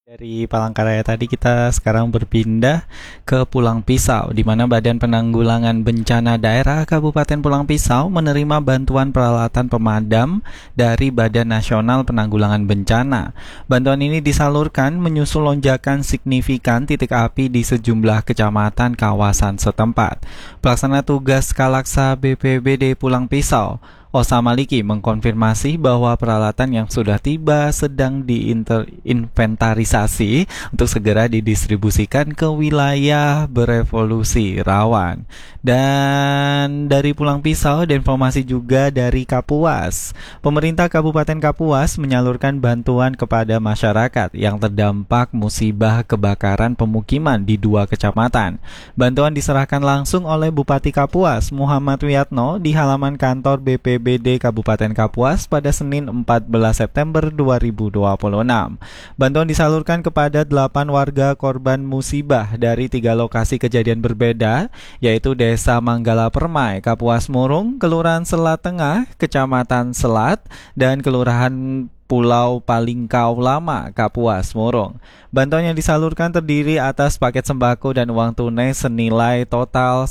Dari Palangkaraya tadi kita sekarang berpindah ke Pulang Pisau, di mana Badan Penanggulangan Bencana Daerah Kabupaten Pulang Pisau menerima bantuan peralatan pemadam dari Badan Nasional Penanggulangan Bencana. Bantuan ini disalurkan menyusul lonjakan signifikan titik api di sejumlah kecamatan kawasan setempat. Pelaksana tugas Kalaksa BPBD Pulang Pisau, Osa Maliki, mengkonfirmasi bahwa peralatan yang sudah tiba sedang diinventarisasi untuk segera didistribusikan ke wilayah berevolusi rawan. Dan dari Pulang Pisau ada informasi juga dari Kapuas. Pemerintah Kabupaten Kapuas menyalurkan bantuan kepada masyarakat yang terdampak musibah kebakaran pemukiman di 2 kecamatan. Bantuan diserahkan langsung oleh Bupati Kapuas, Muhammad Wiyatno, di halaman kantor BPBD Kabupaten Kapuas pada Senin 14 September 2026. Bantuan disalurkan kepada 8 warga korban musibah dari 3 lokasi kejadian berbeda, yaitu Desa Manggala Permai, Kapuas Murung, Kelurahan Selat Tengah, Kecamatan Selat, dan Kelurahan Pulau Palingkau Lama, Kapuas Murung. Bantuan yang disalurkan terdiri atas paket sembako dan uang tunai senilai total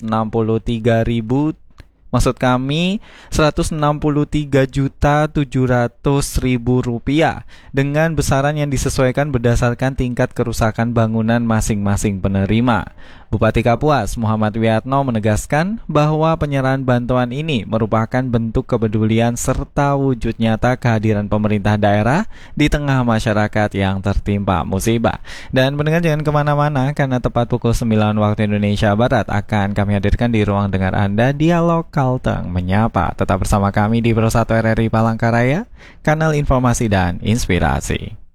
163.700.000 rupiah dengan besaran yang disesuaikan berdasarkan tingkat kerusakan bangunan masing-masing penerima. Bupati Kapuas Muhammad Wiyatno menegaskan bahwa penyerahan bantuan ini merupakan bentuk kepedulian serta wujud nyata kehadiran pemerintah daerah di tengah masyarakat yang tertimpa musibah. Dan pendengar jangan kemana-mana, karena tepat pukul 9 waktu Indonesia Barat akan kami hadirkan di ruang dengar Anda Dialog Kalteng Menyapa. Tetap bersama kami di Pro 1 RRI Palangkaraya, kanal informasi dan inspirasi.